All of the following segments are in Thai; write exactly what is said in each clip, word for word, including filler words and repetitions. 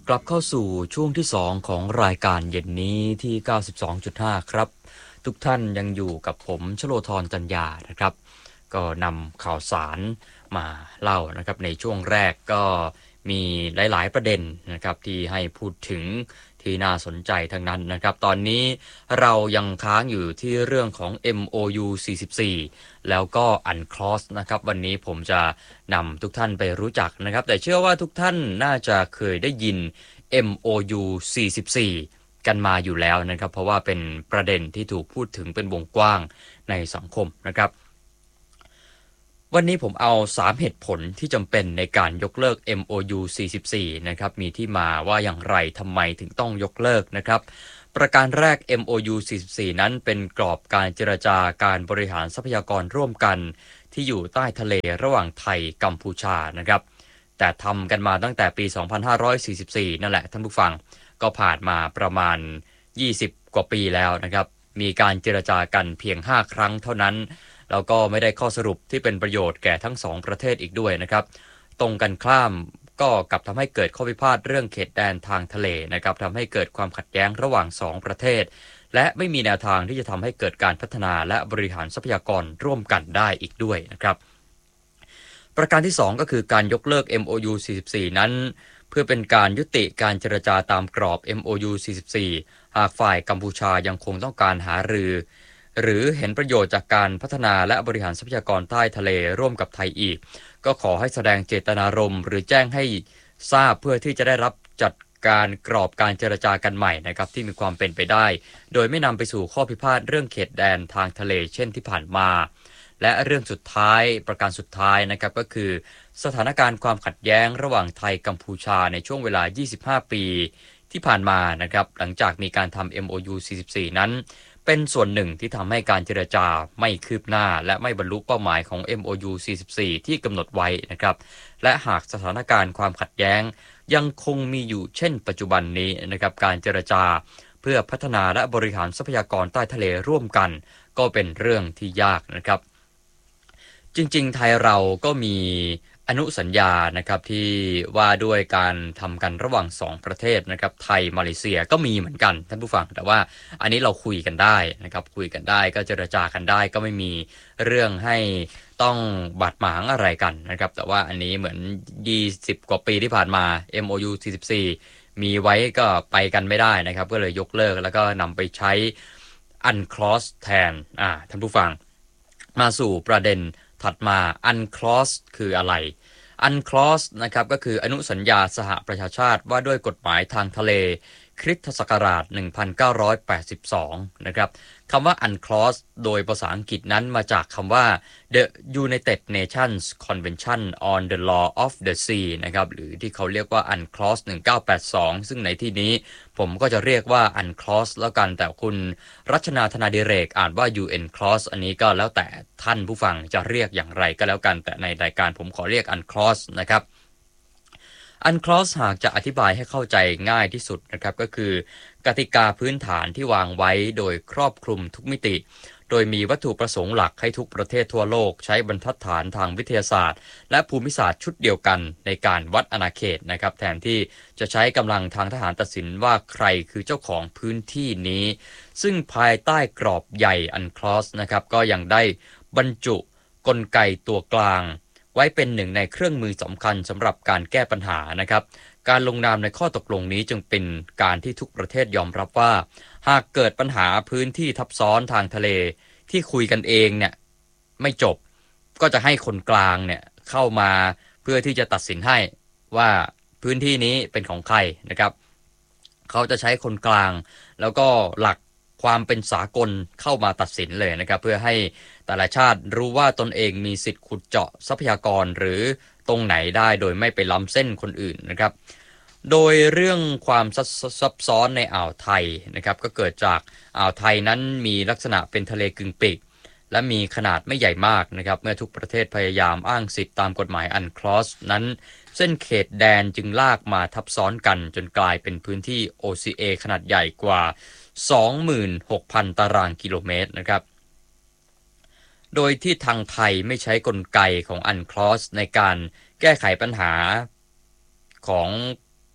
กลับเข้าสู่ช่วงที่สองของรายการเย็นนี้ที่ เก้าสิบสองจุดห้า ครับทุกท่านยังอยู่กับผมชโลธรจันยานะครับก็นำข่าวสารมาเล่านะครับในช่วงแรกก็มีหลายๆประเด็นนะครับที่ให้พูดถึงที่น่าสนใจทั้งนั้นนะครับตอนนี้เรายังค้างอยู่ที่เรื่องของ เอ็ม โอ ยู สี่สิบสี่ แล้วก็ อันคลอส นะครับวันนี้ผมจะนำทุกท่านไปรู้จักนะครับแต่เชื่อว่าทุกท่านน่าจะเคยได้ยิน เอ็ม โอ ยู สี่สิบสี่ กันมาอยู่แล้วนะครับเพราะว่าเป็นประเด็นที่ถูกพูดถึงเป็นวงกว้างในสังคมนะครับวันนี้ผมเอาสามเหตุผลที่จำเป็นในการยกเลิก เอ็ม โอ ยู สี่สิบสี่ นะครับมีที่มาว่าอย่างไรทำไมถึงต้องยกเลิกนะครับประการแรก เอ็ม โอ ยู สี่สิบสี่ นั้นเป็นกรอบการเจรจาการบริหารทรัพยากรร่วมกันที่อยู่ใต้ทะเลระหว่างไทยกัมพูชานะครับแต่ทำกันมาตั้งแต่ปี สองพันห้าร้อยสี่สิบสี่ นั่นแหละท่านผู้ฟังก็ผ่านมาประมาณ ยี่สิบ กว่าปีแล้วนะครับมีการเจรจากันเพียง ห้า ครั้งเท่านั้นแล้วก็ไม่ได้ข้อสรุปที่เป็นประโยชน์แก่ทั้งสองประเทศอีกด้วยนะครับตรงกันข้ามก็กลับทำให้เกิดข้อพิพาทเรื่องเขตแดนทางทะเลนะครับทำให้เกิดความขัดแย้งระหว่างสองประเทศและไม่มีแนวทางที่จะทำให้เกิดการพัฒนาและบริหารทรัพยากรร่วมกันได้อีกด้วยนะครับประการที่สองก็คือการยกเลิก เอ็ม โอ ยู สี่สิบสี่ นั้นเพื่อเป็นการยุติการเจรจาตามกรอบ เอ็ม โอ ยู สี่สิบสี่ หากฝ่ายกัมพูชายังคงต้องการหารือหรือเห็นประโยชน์จากการพัฒนาและบริหารทรัพยากรใต้ทะเลร่วมกับไทยอีกก็ขอให้แสดงเจตนารมณ์หรือแจ้งให้ทราบเพื่อที่จะได้รับจัดการกรอบการเจรจากันใหม่นะครับที่มีความเป็นไปได้โดยไม่นำไปสู่ข้อพิพาทเรื่องเขตแดนทางทะเลเช่นที่ผ่านมาและเรื่องสุดท้ายประการสุดท้ายนะครับก็คือสถานการณ์ความขัดแย้งระหว่างไทยกัมพูชาในช่วงเวลายี่สิบห้าปีที่ผ่านมานะครับหลังจากมีการทำ เอ็ม โอ ยู สี่สิบสี่ นั้นเป็นส่วนหนึ่งที่ทำให้การเจรจาไม่คืบหน้าและไม่บรรลุเป้าหมายของ เอ็ม โอ ยู สี่สิบสี่ ที่กำหนดไว้นะครับและหากสถานการณ์ความขัดแย้งยังคงมีอยู่เช่นปัจจุบันนี้นะครับการเจรจาเพื่อพัฒนาและบริหารทรัพยากรใต้ทะเลร่วมกันก็เป็นเรื่องที่ยากนะครับจริงๆไทยเราก็มีอนุสัญญานะครับที่ว่าด้วยการทำกันระหว่างสองประเทศนะครับไทยมาเลเซียก็มีเหมือนกันท่านผู้ฟังแต่ว่าอันนี้เราคุยกันได้นะครับคุยกันได้ก็เจรจากันได้ก็ไม่มีเรื่องให้ต้องบาดหมางอะไรกันนะครับแต่ว่าอันนี้เหมือนยี่สิบกว่าปีที่ผ่านมา เอ็ม โอ ยู สี่สิบสี่ มีไว้ก็ไปกันไม่ได้นะครับก็เลยยกเลิกแล้วก็นำไปใช้ อันคลอส แทนอ่าท่านผู้ฟังมาสู่ประเด็นถัดมา อันคลอส คืออะไร อันคลอส นะครับก็คืออนุสัญญาสหประชาชาติว่าด้วยกฎหมายทางทะเลคริสตศักราชหนึ่งพันเก้าร้อยแปดสิบสองนะครับคำว่า อันคลอส โดยภาษาอังกฤษนั้นมาจากคำว่า The United Nations Convention on the Law of the Sea นะครับหรือที่เขาเรียกว่า อันคลอส หนึ่งพันเก้าร้อยแปดสิบสองซึ่งในที่นี้ผมก็จะเรียกว่า อันคลอส แล้วกันแต่คุณรัชนาธนาดิเรกอ่านว่า ยู เอ็น Clause อันนี้ก็แล้วแต่ท่านผู้ฟังจะเรียกอย่างไรก็แล้วกันแต่ในรายการผมขอเรียก อันคลอส นะครับอันคลอสหากจะอธิบายให้เข้าใจง่ายที่สุดนะครับก็คือกติกาพื้นฐานที่วางไว้โดยครอบคลุมทุกมิติโดยมีวัตถุประสงค์หลักให้ทุกประเทศทั่วโลกใช้บรรทัดฐานทางวิทยาศาสตร์และภูมิศาสตร์ชุดเดียวกันในการวัดอาณาเขตนะครับแทนที่จะใช้กำลังทางทหารตัดสินว่าใครคือเจ้าของพื้นที่นี้ซึ่งภายใต้กรอบใหญ่อันคลอสนะครับก็ยังได้บรรจุกลไกตัวกลางไว้เป็นหนึ่งในเครื่องมือสำคัญสำหรับการแก้ปัญหานะครับการลงนามในข้อตกลงนี้จึงเป็นการที่ทุกประเทศยอมรับว่าหากเกิดปัญหาพื้นที่ทับซ้อนทางทะเลที่คุยกันเองเนี่ยไม่จบก็จะให้คนกลางเนี่ยเข้ามาเพื่อที่จะตัดสินให้ว่าพื้นที่นี้เป็นของใครนะครับเขาจะใช้คนกลางแล้วก็หลักความเป็นสากลเข้ามาตัดสินเลยนะครับเพื่อให้แต่ละชาติรู้ว่าตนเองมีสิทธิ์ขุดเจาะทรัพยากรหรือตรงไหนได้โดยไม่ไปล้ำเส้นคนอื่นนะครับโดยเรื่องความซับซ้อนในอ่าวไทยนะครับก็เกิดจากอ่าวไทยนั้นมีลักษณะเป็นทะเลกึ่งปีกและมีขนาดไม่ใหญ่มากนะครับเมื่อทุกประเทศพยายามอ้างสิทธิตามกฎหมายอันคลอสนั้นเส้นเขตแดนจึงลากมาทับซ้อนกันจนกลายเป็นพื้นที่ โอ ซี เอ ขนาดใหญ่กว่า สองหมื่นหกพัน ตารางกิโลเมตรนะครับโดยที่ทางไทยไม่ใช้กลไกของอันคลอสในการแก้ไขปัญหาของ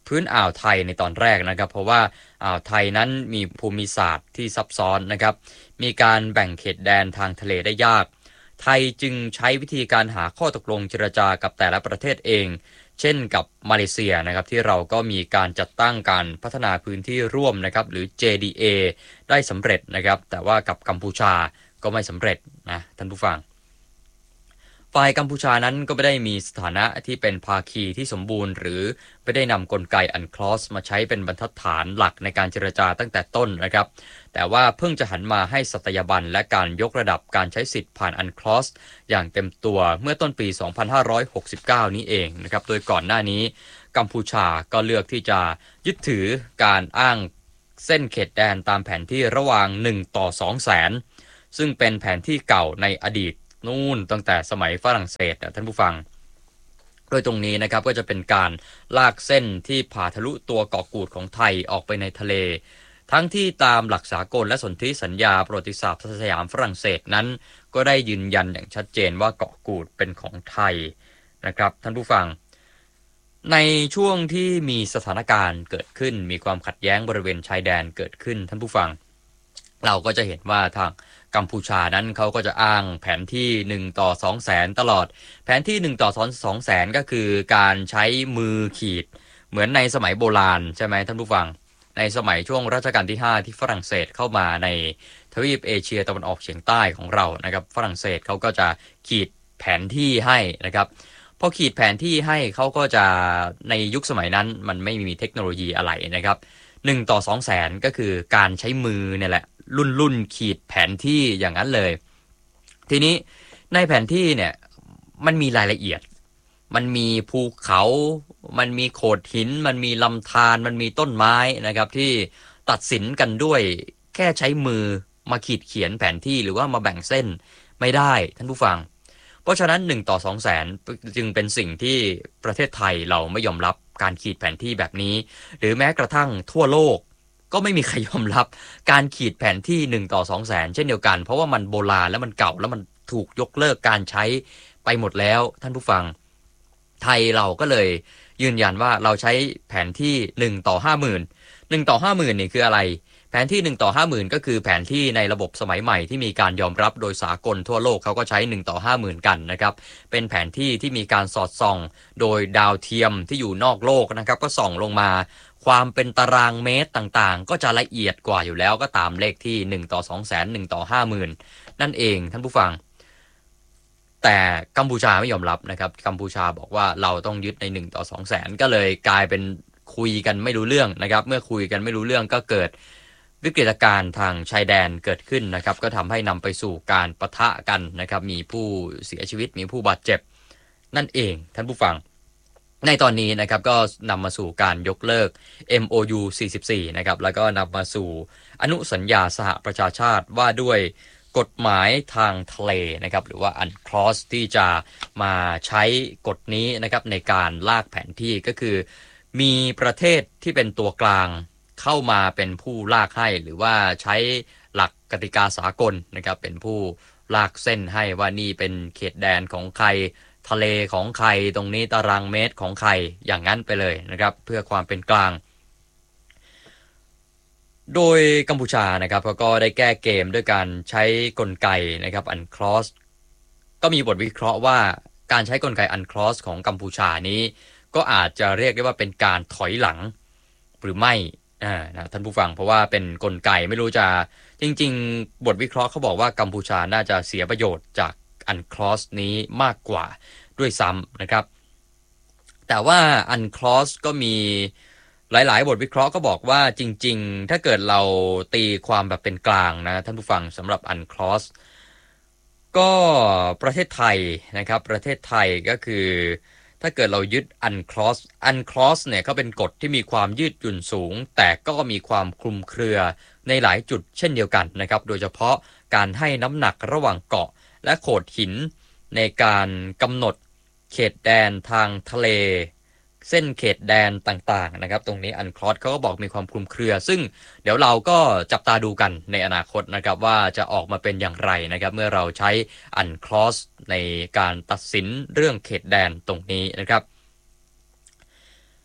พื้นอ่าวไทยในตอนแรกนะครับเพราะว่าอ่าวไทยนั้นมีภูมิศาสตร์ที่ซับซ้อนนะครับมีการแบ่งเขตแดนทางทะเลได้ยากไทยจึงใช้วิธีการหาข้อตกลงเจรจากับแต่ละประเทศเองเช่นกับมาเลเซียนะครับที่เราก็มีการจัดตั้งการพัฒนาพื้นที่ร่วมนะครับหรือ เจ ดี เอ ได้สำเร็จนะครับแต่ว่ากับกัมพูชาก็ไม่สำเร็จนะท่านผู้ฟังฝ่ายกัมพูชานั้นก็ไม่ได้มีสถานะที่เป็นภาคีที่สมบูรณ์หรือไม่ได้นำกลไกอันคลอสมาใช้เป็นบรรทัดฐานหลักในการเจรจาตั้งแต่ต้นนะครับแต่ว่าเพิ่งจะหันมาให้สัตยาบันและการยกระดับการใช้สิทธิ์ผ่านอันคลอสอย่างเต็มตัวเมื่อต้นปี สองพันห้าร้อยหกสิบเก้า นี้เองนะครับโดยก่อนหน้านี้กัมพูชาก็เลือกที่จะยึดถือการอ้างเส้นเขตแดนตามแผนที่ระหว่างหนึ่งต่อสองแสนซึ่งเป็นแผนที่เก่าในอดีตนู่นตั้งแต่สมัยฝรั่งเศสท่านผู้ฟังโดยตรงนี้นะครับก็จะเป็นการลากเส้นที่ผ่าทะลุตัวเกาะกูดของไทยออกไปในทะเลทั้งที่ตามหลักสากลและสนธิสัญญาประวัติศาสตร์สยามฝรั่งเศสนั้นก็ได้ยืนยันอย่างชัดเจนว่าเกาะกูดเป็นของไทยนะครับท่านผู้ฟังในช่วงที่มีสถานการณ์เกิดขึ้นมีความขัดแย้งบริเวณชายแดนเกิดขึ้นท่านผู้ฟังเราก็จะเห็นว่าทางกัมพูชานั้นเขาก็จะอ้างแผนที่หนึ่งต่อสองแสนตลอดแผนที่หนึ่งต่อสองแสนก็คือการใช้มือขีดเหมือนในสมัยโบราณใช่ไหมท่านผู้ฟังในสมัยช่วงรัชกาลที่ห้าที่ฝรั่งเศสเข้ามาในทวีปเอเชียตะวันออกเฉียงใต้ของเรานะครับฝรั่งเศสเขาก็จะขีดแผนที่ให้นะครับพอขีดแผนที่ให้เขาก็จะในยุคสมัยนั้นมันไม่มีเทคโนโลยีอะไรนะครับหนึ่งต่อสองแสนก็คือการใช้มือเนี่ยแหละรุ่นรุ่นขีดแผนที่อย่างนั้นเลยทีนี้ในแผนที่เนี่ยมันมีรายละเอียดมันมีภูเขามันมีโขดหินมันมีลำธารมันมีต้นไม้นะครับที่ตัดสินกันด้วยแค่ใช้มือมาขีดเขียนแผนที่หรือว่ามาแบ่งเส้นไม่ได้ท่านผู้ฟังเพราะฉะนั้นหนึ่งต่อสองแสนจึงเป็นสิ่งที่ประเทศไทยเราไม่ยอมรับการขีดแผนที่แบบนี้หรือแม้กระทั่งทั่วโลกก็ไม่มีใครยอมรับการขีดแผนที่หนึ่งต่อสองแสนเช่นเดียวกันเพราะว่ามันโบราณแล้วมันเก่าแล้วมันถูกยกเลิกการใช้ไปหมดแล้วท่านผู้ฟังไทยเราก็เลยยืนยันว่าเราใช้แผนที่หนึ่งต่อห้าหมื่น หนึ่งต่อห้าหมื่นนี่คืออะไรแผนที่หนึ่งต่อห้าหมื่นก็คือแผนที่ในระบบสมัยใหม่ที่มีการยอมรับโดยสากลทั่วโลกเขาก็ใช้หนึ่งต่อห้าหมื่นกันนะครับเป็นแผนที่ที่มีการสอดส่องโดยดาวเทียมที่อยู่นอกโลกนะครับก็ส่องลงมาความเป็นตารางเมตรต่างๆก็จะละเอียดกว่าอยู่แล้วก็ตามเลขที่หนึ่งต่อสองแสน หนึ่งต่อห้าหมื่นนั่นเองท่านผู้ฟังแต่กัมพูชาไม่ยอมรับนะครับกัมพูชาบอกว่าเราต้องยึดในหนึ่งต่อสองแสนก็เลยกลายเป็นคุยกันไม่รู้เรื่องนะครับเมื่อคุยกันไม่รู้เรื่องก็เกิดวิกฤตการณ์ทางชายแดนเกิดขึ้นนะครับก็ทำให้นำไปสู่การปะทะกันนะครับมีผู้เสียชีวิตมีผู้บาดเจ็บนั่นเองท่านผู้ฟังในตอนนี้นะครับก็นำมาสู่การยกเลิก เอ็ม โอ ยู สี่สิบสี่นะครับแล้วก็นำมาสู่อนุสัญญาสหประชาชาติว่าด้วยกฎหมายทางทะเลนะครับหรือว่าอันคลอสที่จะมาใช้กฎนี้นะครับในการลากแผนที่ก็คือมีประเทศที่เป็นตัวกลางเข้ามาเป็นผู้ลากให้หรือว่าใช้หลักกติกาสากลนะครับเป็นผู้ลากเส้นให้ว่านี่เป็นเขตแดนของใครทะเลของใครตรงนี้ตารางเมตรของใครอย่างนั้นไปเลยนะครับเพื่อความเป็นกลางโดยกัมพูชานะครับก็ได้แก้เกมด้วยการใช้กลไกนะครับอันคลอสก็มีบทวิเคราะห์ว่าการใช้กลไกอันคลอสของกัมพูชานี้ก็อาจจะเรียกได้ว่าเป็นการถอยหลังหรือไม่นะท่านผู้ฟังเพราะว่าเป็นกลไกไม่รู้จะจริงๆบทวิเคราะห์เขาบอกว่ากัมพูชาน่าจะเสียประโยชน์จากอันคลอสนี้มากกว่าด้วยซ้ำนะครับแต่ว่าอันคลอสก็มีหลายๆบทวิเคราะห์ก็บอกว่าจริงๆถ้าเกิดเราตีความแบบเป็นกลางนะท่านผู้ฟังสำหรับอันคลอสก็ประเทศไทยนะครับประเทศไทยก็คือถ้าเกิดเรายึด unclause unclause เนี่ยเขาเป็นกฎที่มีความยืดหยุ่นสูงแต่ก็มีความคลุมเครือในหลายจุดเช่นเดียวกันนะครับโดยเฉพาะการให้น้ำหนักระหว่างเกาะและโขดหินในการกำหนดเขตแดนทางทะเลเส้นเขตแดนต่างๆนะครับตรงนี้อันคลอสเขาก็บอกมีความคลุมเครือซึ่งเดี๋ยวเราก็จับตาดูกันในอนาคตนะครับว่าจะออกมาเป็นอย่างไรนะครับเมื่อเราใช้อันคลอสในการตัดสินเรื่องเขตแดนตรงนี้นะครับ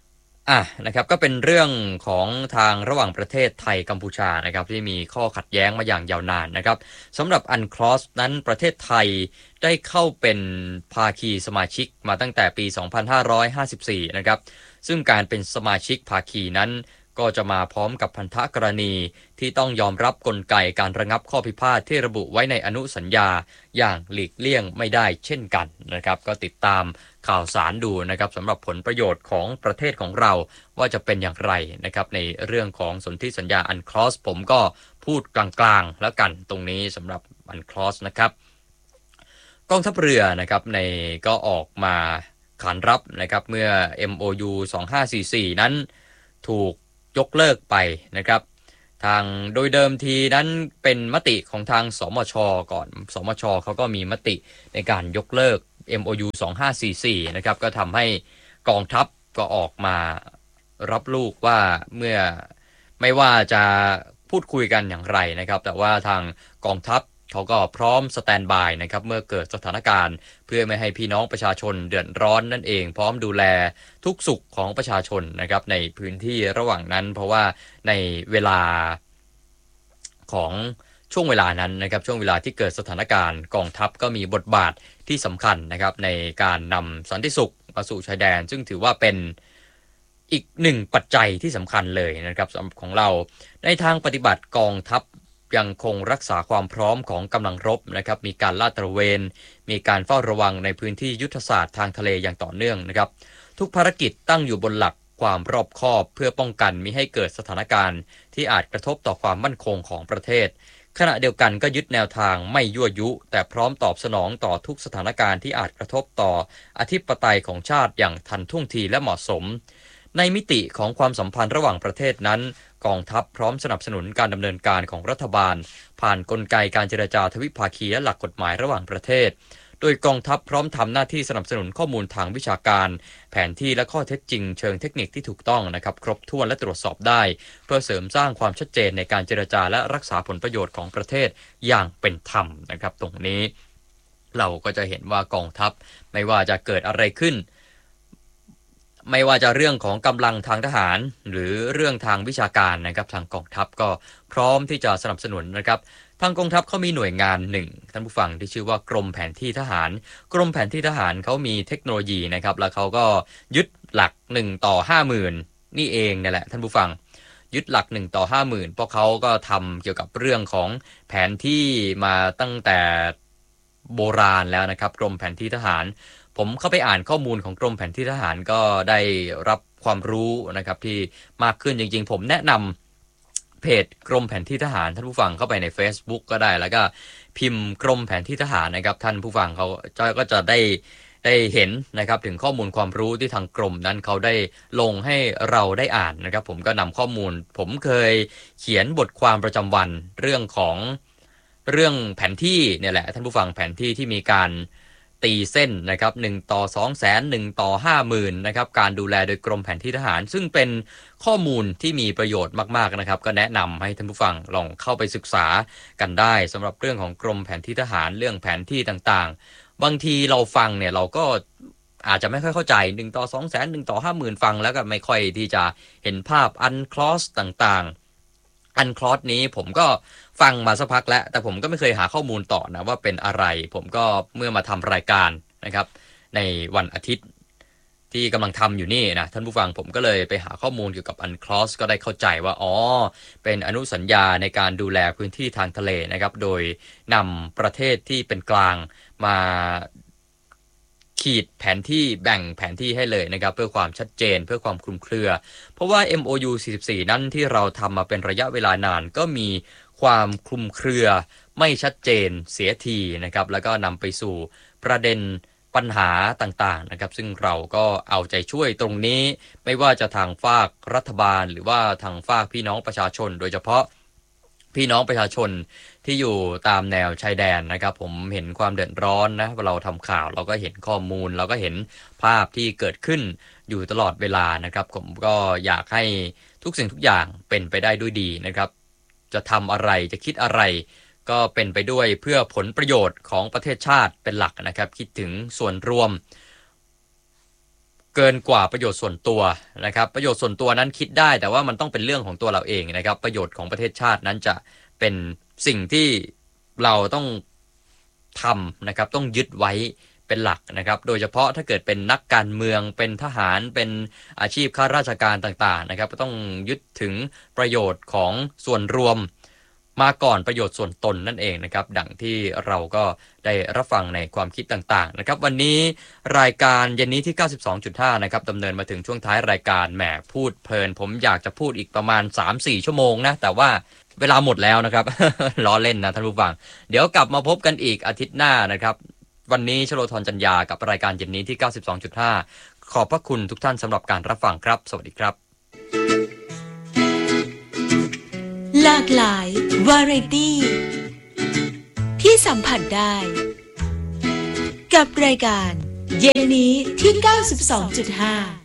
อ่ะนะครับก็เป็นเรื่องของทางระหว่างประเทศไทยกัมพูชานะครับที่มีข้อขัดแย้งมาอย่างยาวนานนะครับสำหรับอันคลอสนั้นประเทศไทยได้เข้าเป็นภาคีสมาชิกมาตั้งแต่ปี สองพันห้าร้อยห้าสิบสี่ นะครับซึ่งการเป็นสมาชิกภาคีนั้นก็จะมาพร้อมกับพันธกรณีที่ต้องยอมรับกลไกการระงับข้อพิพาทที่ระบุไว้ในอนุสัญญาอย่างหลีกเลี่ยงไม่ได้เช่นกันนะครับก็ติดตามข่าวสารดูนะครับสำหรับผลประโยชน์ของประเทศของเราว่าจะเป็นอย่างไรนะครับในเรื่องของสนธิสัญญาอันคลอสผมก็พูดกลางๆแล้วกันตรงนี้สำหรับอันคลอสนะครับกองทัพเรือนะครับในก็ออกมาขานรับนะครับเมื่อ เอ็ม โอ ยู สองพันห้าร้อยสี่สิบสี่นั้นถูกยกเลิกไปนะครับทางโดยเดิมทีนั้นเป็นมติของทางสมชก่อนสมชเขาก็มีมติในการยกเลิก เอ็ม โอ ยู สองพันห้าร้อยสี่สิบสี่นะครับก็ทำให้กองทัพก็ออกมารับลูกว่าเมื่อไม่ว่าจะพูดคุยกันอย่างไรนะครับแต่ว่าทางกองทัพเขาก็พร้อมสแตนบายนะครับเมื่อเกิดสถานการณ์เพื่อไม่ให้พี่น้องประชาชนเดือดร้อนนั่นเองพร้อมดูแลทุกสุขของประชาชนนะครับในพื้นที่ระหว่างนั้นเพราะว่าในเวลาของช่วงเวลานั้นนะครับช่วงเวลาที่เกิดสถานการณ์กองทัพก็มีบทบาทที่สำคัญนะครับในการนำสันติสุขมาสู่ชายแดนซึ่งถือว่าเป็นอีกหนึ่งปัจจัยที่สำคัญเลยนะครับสำหรับของเราในทางปฏิบัติกองทัพยังคงรักษาความพร้อมของกำลังรบนะครับมีการลาดตระเวนมีการเฝ้าระวังในพื้นที่ยุทธศาสตร์ทางทะเลอย่างต่อเนื่องนะครับทุกภารกิจตั้งอยู่บนหลักความรอบคอบเพื่อป้องกันมิให้เกิดสถานการณ์ที่อาจกระทบต่อความมั่นคงของประเทศขณะเดียวกันก็ยึดแนวทางไม่ยั่วยุแต่พร้อมตอบสนองต่อทุกสถานการณ์ที่อาจกระทบต่ออธิปไตยของชาติอย่างทันท่วงทีและเหมาะสมในมิติของความสัมพันธ์ระหว่างประเทศนั้นกองทัพพร้อมสนับสนุนการดำเนินการของรัฐบาลผ่านกลไกการเจรจาทวิภาคีและหลักกฎหมายระหว่างประเทศโดยกองทัพพร้อมทำหน้าที่สนับสนุนข้อมูลทางวิชาการแผนที่และข้อเท็จจริงเชิงเทคนิคที่ถูกต้องนะครับครบถ้วนและตรวจสอบได้เพื่อเสริมสร้างความชัดเจนในการเจรจาและรักษาผลประโยชน์ของประเทศอย่างเป็นธรรมนะครับตรงนี้เราก็จะเห็นว่ากองทัพไม่ว่าจะเกิดอะไรขึ้นไม่ว่าจะเรื่องของกำลังทางทหารหรือเรื่องทางวิชาการนะครับทางกองทัพก็พร้อมที่จะสนับสนุนนะครับทางกองทัพเขามีหน่วยงานหนึ่งท่านผู้ฟังที่ชื่อว่ากรมแผนที่ทหารกรมแผนที่ทหารเขามีเทคโนโลยีนะครับแล้วเขาก็ยึดหลักหนึ่งต่อห้าหมื่นนี่เองนี่แหละท่านผู้ฟังยึดหลักหนึ่งต่อห้าหมื่นเพราะเขาก็ทำเกี่ยวกับเรื่องของแผนที่มาตั้งแต่โบราณแล้วนะครับกรมแผนที่ทหารผมเข้าไปอ่านข้อมูลของกรมแผนที่ทหารก็ได้รับความรู้นะครับที่มากขึ้นจริงๆผมแนะนำเพจกรมแผนที่ทหารท่านผู้ฟังเข้าไปใน Facebook ก็ได้แล้วก็พิมพ์กรมแผนที่ทหารนะครับท่านผู้ฟังเขาก็จะได้ได้เห็นนะครับถึงข้อมูลความรู้ที่ทางกรมนั้นเขาได้ลงให้เราได้อ่านนะครับผมก็นำข้อมูลผมเคยเขียนบทความประจำวันเรื่องของเรื่องแผนที่เนี่ยแหละท่านผู้ฟังแผนที่ที่มีการตีเส้นนะครับหนึ่งต่อสองแสนหนึ่งต่อห้าหมื่นนะครับการดูแลโดยกรมแผนที่ทหารซึ่งเป็นข้อมูลที่มีประโยชน์มากๆนะครับก็แนะนำให้ท่านผู้ฟังลองเข้าไปศึกษากันได้สำหรับเรื่องของกรมแผนที่ทหารเรื่องแผนที่ต่างๆบางทีเราฟังเนี่ยเราก็อาจจะไม่ค่อยเข้าใจหนึ่งต่อสองแสนหนึ่งต่อห้าหมื่นฟังแล้วก็ไม่ค่อยที่จะเห็นภาพอันคลอสต่างๆอันคลอสนี้ผมก็ฟังมาสักพักแล้วแต่ผมก็ไม่เคยหาข้อมูลต่อนะว่าเป็นอะไรผมก็เมื่อมาทำรายการนะครับในวันอาทิตย์ที่กำลังทำอยู่นี่นะท่านผู้ฟังผมก็เลยไปหาข้อมูลเกี่ยวกับอันคลอสก็ได้เข้าใจว่าอ๋อเป็นอนุสัญญาในการดูแลพื้นที่ทางทะเลนะครับโดยนำประเทศที่เป็นกลางมาขีดแผนที่แบ่งแผนที่ให้เลยนะครับเพื่อความชัดเจนเพื่อความคลุมเครือเพราะว่า เอ็ม โอ ยู สี่สิบสี่นั้นที่เราทำมาเป็นระยะเวลานานก็มีความคลุมเครือไม่ชัดเจนเสียทีนะครับแล้วก็นำไปสู่ประเด็นปัญหาต่างๆนะครับซึ่งเราก็เอาใจช่วยตรงนี้ไม่ว่าจะทางฝากรัฐบาลหรือว่าทางฝากพี่น้องประชาชนโดยเฉพาะพี่น้องประชาชนที่อยู่ตามแนวชายแดนนะครับผมเห็นความเดือดร้อนนะเราทำข่าวเราก็เห็นข้อมูลเราก็เห็นภาพที่เกิดขึ้นอยู่ตลอดเวลานะครับผมก็อยากให้ทุกสิ่งทุกอย่างเป็นไปได้ด้วยดีนะครับจะทำอะไรจะคิดอะไรก็เป็นไปด้วยเพื่อผลประโยชน์ของประเทศชาติเป็นหลักนะครับคิดถึงส่วนรวมเกินกว่าประโยชน์ส่วนตัวนะครับประโยชน์ส่วนตัวนั้นคิดได้แต่ว่ามันต้องเป็นเรื่องของตัวเราเองนะครับประโยชน์ของประเทศชาตินั้นจะเป็นสิ่งที่เราต้องทำนะครับต้องยึดไว้เป็นหลักนะครับโดยเฉพาะถ้าเกิดเป็นนักการเมืองเป็นทหารเป็นอาชีพข้าราชการต่างๆนะครับก็ต้องยึดถึงประโยชน์ของส่วนรวมมาก่อนประโยชน์ส่วนตนนั่นเองนะครับดังที่เราก็ได้รับฟังในความคิดต่างๆนะครับวันนี้รายการเย็นนี้ที่ เก้าสิบสองจุดห้า นะครับดำเนินมาถึงช่วงท้ายรายการแหมพูดเพลินผมอยากจะพูดอีกประมาณ สามสี่ ชั่วโมงนะแต่ว่าเวลาหมดแล้วนะครับ ล้อเล่นนะท่านผู้ฟังเดี๋ยวกลับมาพบกันอีกอาทิตย์หน้านะครับวันนี้ชโลธรจันยากับรายการเย็นนี้ที่ เก้าสิบสองจุดห้า ขอบพระคุณทุกท่านสำหรับการรับฟังครับสวัสดีครับหลากหลายวาไรตี้ที่สัมผัสได้กับรายการเย็นนี้ที่ เก้าสิบสองจุดห้า